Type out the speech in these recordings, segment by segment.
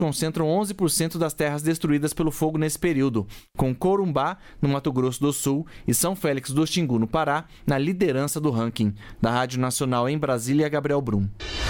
concentram 11% das terras destruídas pelo fogo nesse período, com Corumbá, no Mato Grosso do Sul, e São Félix do Xingu, no Pará, na liderança do ranking. Da Rádio Nacional em Brasília, Gabriel Brum.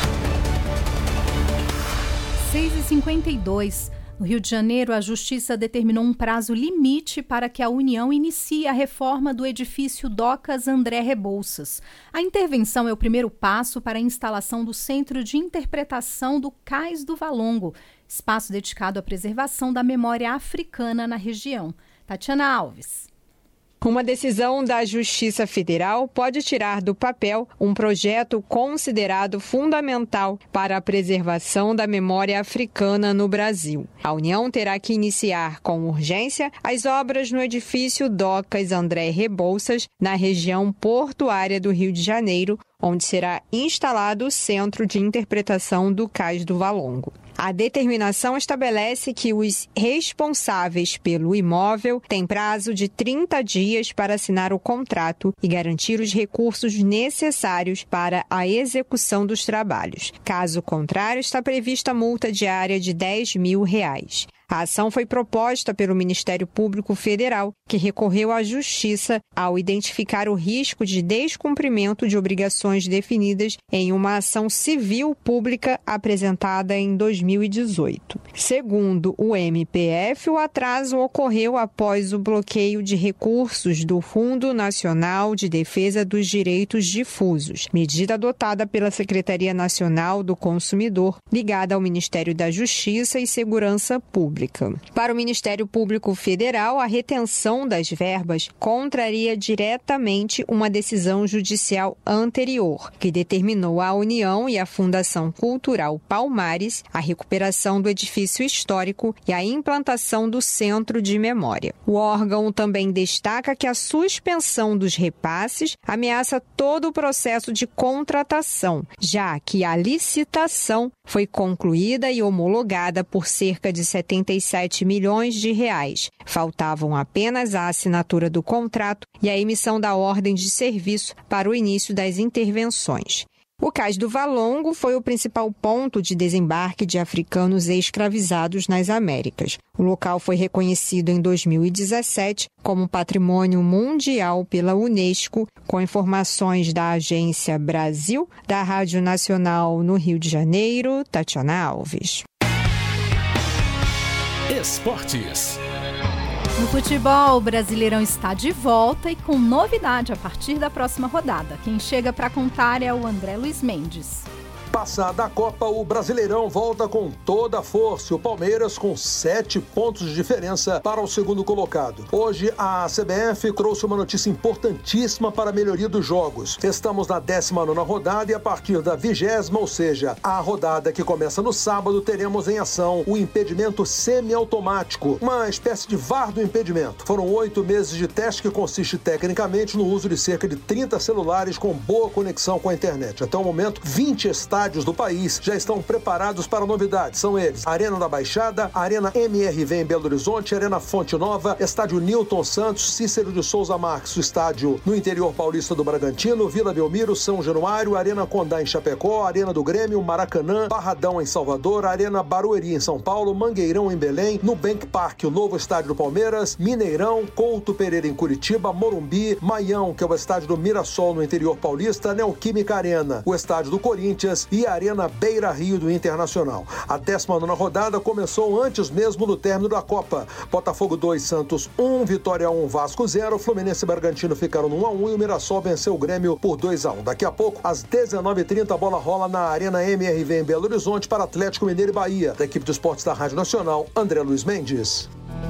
6h52. No Rio de Janeiro, a Justiça determinou um prazo limite para que a União inicie a reforma do edifício Docas André Rebouças. A intervenção é o primeiro passo para a instalação do Centro de Interpretação do Cais do Valongo, espaço dedicado à preservação da memória africana na região. Tatiana Alves. Uma decisão da Justiça Federal pode tirar do papel um projeto considerado fundamental para a preservação da memória africana no Brasil. A União terá que iniciar com urgência as obras no edifício Docas André Rebouças, na região portuária do Rio de Janeiro, onde será instalado o Centro de Interpretação do Cais do Valongo. A determinação estabelece que os responsáveis pelo imóvel têm prazo de 30 dias para assinar o contrato e garantir os recursos necessários para a execução dos trabalhos. Caso contrário, está prevista multa diária de R$10 mil. A ação foi proposta pelo Ministério Público Federal, que recorreu à Justiça ao identificar o risco de descumprimento de obrigações definidas em uma ação civil pública apresentada em 2018. Segundo o MPF, o atraso ocorreu após o bloqueio de recursos do Fundo Nacional de Defesa dos Direitos Difusos, medida adotada pela Secretaria Nacional do Consumidor, ligada ao Ministério da Justiça e Segurança Pública. Para o Ministério Público Federal, a retenção das verbas contraria diretamente uma decisão judicial anterior, que determinou à União e à Fundação Cultural Palmares a recuperação do edifício histórico e a implantação do Centro de Memória. O órgão também destaca que a suspensão dos repasses ameaça todo o processo de contratação, já que a licitação foi concluída e homologada por cerca de 77 milhões de reais. Faltavam apenas a assinatura do contrato e a emissão da ordem de serviço para o início das intervenções. O Cais do Valongo foi o principal ponto de desembarque de africanos escravizados nas Américas. O local foi reconhecido em 2017 como Patrimônio Mundial pela Unesco, com informações da Agência Brasil, da Rádio Nacional no Rio de Janeiro, Tatiana Alves. Esportes. No futebol, o Brasileirão está de volta e com novidade a partir da próxima rodada. Quem chega para contar é o André Luiz Mendes. Passada a Copa, o Brasileirão volta com toda a força. O Palmeiras com 7 pontos de diferença para o segundo colocado. Hoje, a CBF trouxe uma notícia importantíssima para a melhoria dos jogos. Estamos na 19ª rodada e a partir da 20ª, ou seja, a rodada que começa no sábado, teremos em ação o impedimento semiautomático, uma espécie de VAR do impedimento. Foram 8 meses de teste que consiste tecnicamente no uso de cerca de 30 celulares com boa conexão com a internet. Até o momento, 20 estádios do país já estão preparados para novidades. São eles: Arena da Baixada, Arena MRV em Belo Horizonte, Arena Fonte Nova, Estádio Newton Santos, Cícero de Souza Marques, o estádio no interior paulista do Bragantino, Vila Belmiro, São Januário, Arena Condá em Chapecó, Arena do Grêmio, Maracanã, Barradão em Salvador, Arena Barueri em São Paulo, Mangueirão em Belém, Nubank Park, o novo estádio do Palmeiras, Mineirão, Couto Pereira em Curitiba, Morumbi, Maião, que é o estádio do Mirassol no interior paulista, Neoquímica Arena, o estádio do Corinthians e a Arena Beira Rio do Internacional. A 19ª rodada começou antes mesmo do término da Copa. Botafogo 2, Santos 1, Vitória 1, Vasco 0, Fluminense e Bragantino ficaram no 1-1 e o Mirassol venceu o Grêmio por 2-1. Daqui a pouco, às 19h30, a bola rola na Arena MRV em Belo Horizonte para Atlético Mineiro e Bahia. Da equipe de esportes da Rádio Nacional, André Luiz Mendes.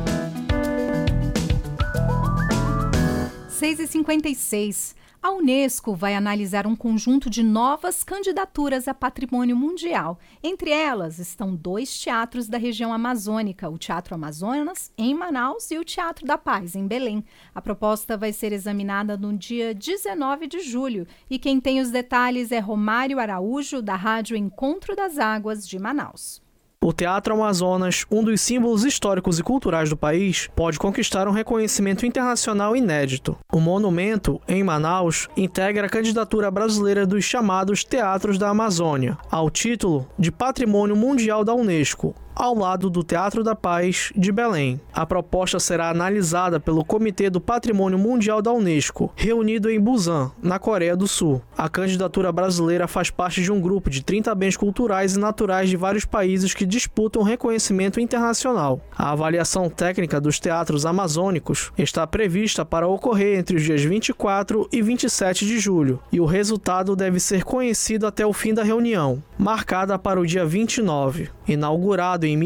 6h56. A Unesco vai analisar um conjunto de novas candidaturas a patrimônio mundial. Entre elas estão 2 teatros da região amazônica, o Teatro Amazonas, em Manaus, e o Teatro da Paz, em Belém. A proposta vai ser examinada no dia 19 de julho e quem tem os detalhes é Romário Araújo, da Rádio Encontro das Águas, de Manaus. O Teatro Amazonas, um dos símbolos históricos e culturais do país, pode conquistar um reconhecimento internacional inédito. O monumento, em Manaus, integra a candidatura brasileira dos chamados Teatros da Amazônia, ao título de Patrimônio Mundial da Unesco, ao lado do Teatro da Paz de Belém. A proposta será analisada pelo Comitê do Patrimônio Mundial da Unesco, reunido em Busan, na Coreia do Sul. A candidatura brasileira faz parte de um grupo de 30 bens culturais e naturais de vários países que disputam reconhecimento internacional. A avaliação técnica dos teatros amazônicos está prevista para ocorrer entre os dias 24 e 27 de julho, e o resultado deve ser conhecido até o fim da reunião, marcada para o dia 29. Inaugurado em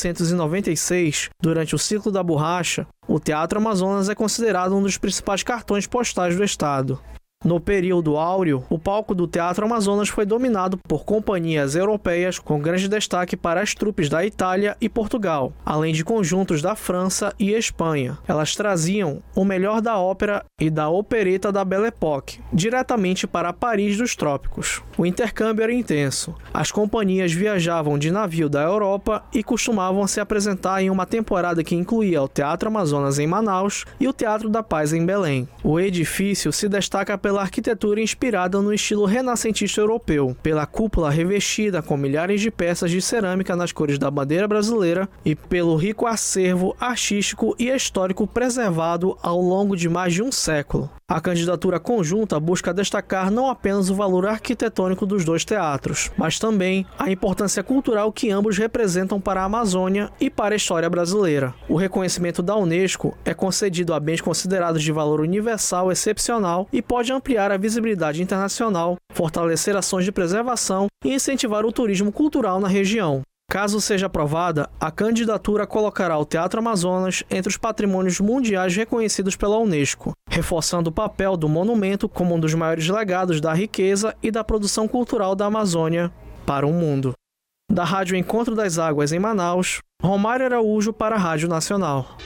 1896, durante o ciclo da borracha, o Teatro Amazonas é considerado um dos principais cartões postais do estado. No período áureo, o palco do Teatro Amazonas foi dominado por companhias europeias com grande destaque para as trupes da Itália e Portugal, além de conjuntos da França e Espanha. Elas traziam o melhor da ópera e da opereta da Belle Époque, diretamente para Paris dos trópicos. O intercâmbio era intenso. As companhias viajavam de navio da Europa e costumavam se apresentar em uma temporada que incluía o Teatro Amazonas em Manaus e o Teatro da Paz em Belém. O edifício se destaca pela arquitetura inspirada no estilo renascentista europeu, pela cúpula revestida com milhares de peças de cerâmica nas cores da bandeira brasileira e pelo rico acervo artístico e histórico preservado ao longo de mais de um século. A candidatura conjunta busca destacar não apenas o valor arquitetônico dos dois teatros, mas também a importância cultural que ambos representam para a Amazônia e para a história brasileira. O reconhecimento da Unesco é concedido a bens considerados de valor universal excepcional e pode ampliar a visibilidade internacional, fortalecer ações de preservação e incentivar o turismo cultural na região. Caso seja aprovada, a candidatura colocará o Teatro Amazonas entre os patrimônios mundiais reconhecidos pela Unesco, reforçando o papel do monumento como um dos maiores legados da riqueza e da produção cultural da Amazônia para o mundo. Da Rádio Encontro das Águas em Manaus, Romário Araújo para a Rádio Nacional.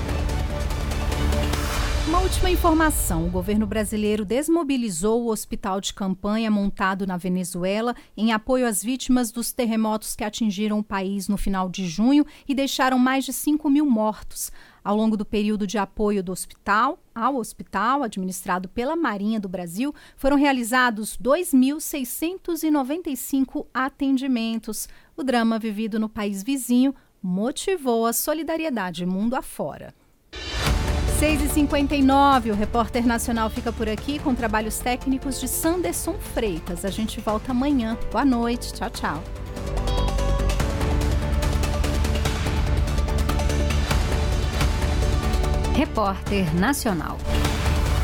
Uma última informação: o governo brasileiro desmobilizou o hospital de campanha montado na Venezuela em apoio às vítimas dos terremotos que atingiram o país no final de junho e deixaram mais de 5.000 mortos. Ao longo do período de apoio ao hospital, administrado pela Marinha do Brasil, foram realizados 2.695 atendimentos. O drama vivido no país vizinho motivou a solidariedade mundo afora. 6h59, o Repórter Nacional fica por aqui com trabalhos técnicos de Sanderson Freitas. A gente volta amanhã. Boa noite. Tchau, tchau. Repórter Nacional.